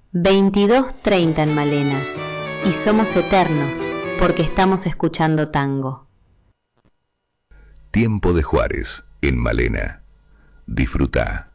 22:30 en Malena, y somos eternos porque estamos escuchando tango. Tiempo de Juárez en Malena. Disfruta.